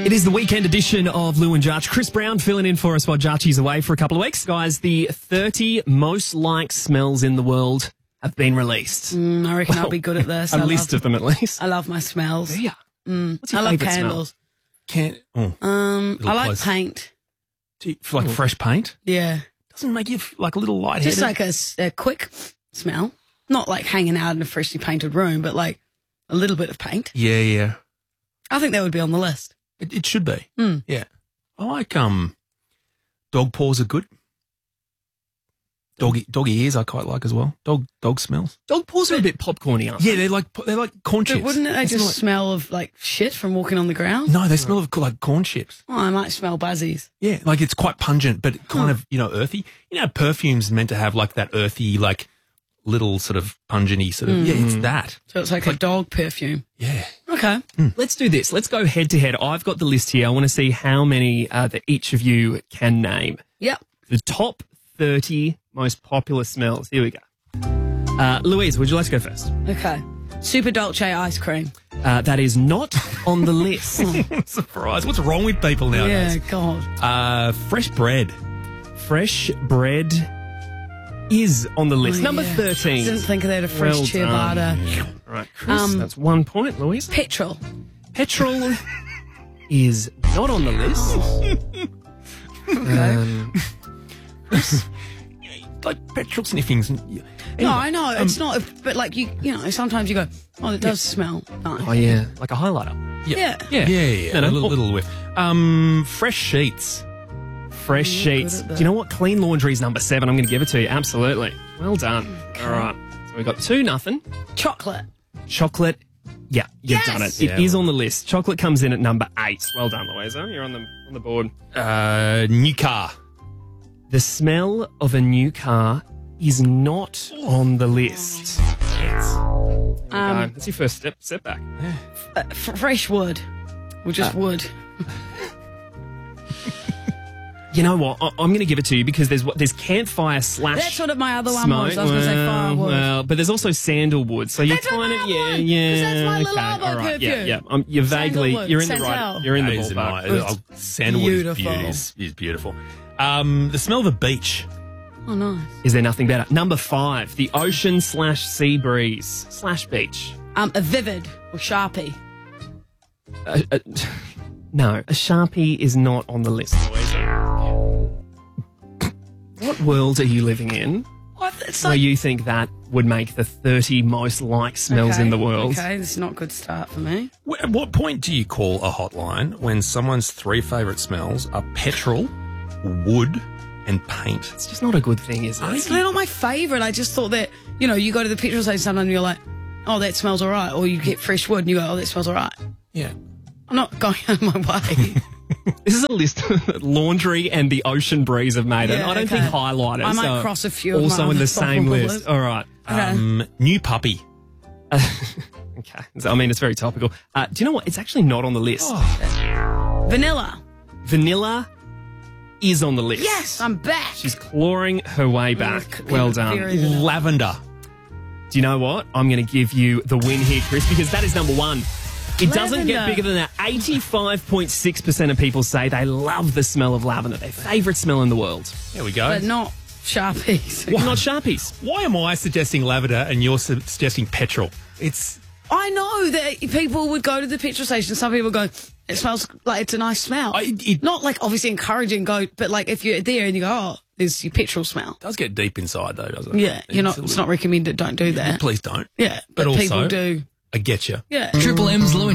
It is the weekend edition of Lou and Jarch. Chris Brown filling in for us while Jarchy's away for a couple of weeks. Guys, the 30 most liked smells in the world have been released. I reckon I'll be good at this. A list of them at least. I love my smells. Yeah. What's your I love favourite candles. Little I like close. paint. Like fresh paint? Yeah. Doesn't make you like a little lightheaded? Just like a quick smell. Not like hanging out in a freshly painted room, but like a little bit of paint. Yeah. I think that would be on the list. It should be. Yeah. I like dog paws are good. Doggy ears I quite like as well. Dog smells. Dog paws are a bit popcorny, aren't they? Yeah, they're like corn chips. But wouldn't they just smell of like shit from walking on the ground? No, they smell of like corn chips. Oh, I might smell buzzies. Yeah, like it's quite pungent, but kind of, earthy. You know, perfume's meant to have like that earthy, like little sort of pungenty sort of, yeah, it's that. So it's like a dog perfume. Yeah. Okay. Let's do this. Let's go head to head. I've got the list here. I want to see how many that each of you can name. Yep. The top 30 most popular smells. Here we go. Louise, would you like to go first? Okay. Super Dolce ice cream. That is not on the list. Surprise. What's wrong with people nowadays? Yeah, God. Fresh bread. Fresh bread is on the list. Oh, Number yeah. 13. Didn't think of that, a fresh Well ciabatta. All right, Chris, that's 1 point. Louise? Petrol. Petrol is not on the list. Like petrol sniffings. Anyway, No, I know. It's not, but like you know, sometimes you go, oh, it does smell nice. Oh, yeah. Like a highlighter. Yeah. Yeah. No. A little whiff. Fresh sheets. Fresh sheets. good at Do you know what? Clean laundry is number 7. I'm going to give it to you. Absolutely. Well done. All right. So we've got 2-0. Chocolate. Chocolate. Yeah, you've Yes! done it. Yeah. It is on the list. Chocolate comes in at number 8. Well done, Louisa. You're on the board. New car. The smell of a new car is not on the list. That's your first step back. Fresh wood. Or just wood. You know what? I'm going to give it to you because there's campfire slash. That's what my other one smoke. was. I was going to say firewood. Well, but there's also sandalwood. So you're That's what kind of my one, yeah. 'cause that's my okay, little elbow all right, perfume. Yeah. You're vaguely Sandalwood, you're in the Santal. right. You're in the That is ballpark. Sandalwood Beautiful. is beautiful. The smell of the beach. Oh, nice. Is there nothing better? Number 5, the ocean slash sea breeze slash beach. A Vivid or Sharpie. No, a Sharpie is not on the list. What world are you living in What? It's where like, you think that would make the 30 most liked smells in the world? Okay, this is not a good start for me. At what point do you call a hotline when someone's 3 favourite smells are petrol, wood, and paint? It's just not a good thing, is it? They're not my favourite. I just thought that, you go to the petrol station sometimes and you're like, oh, that smells all right. Or you get fresh wood and you go, oh, that smells all right. Yeah. I'm not going out of my way. This is a list that laundry and the ocean breeze have made, and Yeah, I don't okay. think highlighters I might are cross a few of also my in the other same topical list. list. All right. Okay. New puppy. Okay. So, I mean, it's very topical. Do you know what? It's actually not on the list. Vanilla. Vanilla is on the list. Yes, I'm back. She's clawing her way back. Well done. Very vanilla. Lavender. Do you know what? I'm going to give you the win here, Chris, because that is number 1. It doesn't get Lavender. bigger than that. 85.6% of people say they love the smell of lavender, their favourite smell in the world. There we go. But not Sharpies. Not Sharpies. Why am I suggesting lavender and you're suggesting petrol? It's I know that people would go to the petrol station. Some people go, it smells like it's a nice smell. Not like obviously encouraging, but like if you're there and you go, oh, there's your petrol smell. does get deep inside though, doesn't it? Yeah, it's not recommended. Don't do that. Please don't. Yeah, But but also, people do. I get you. Yeah. Triple M's Lou and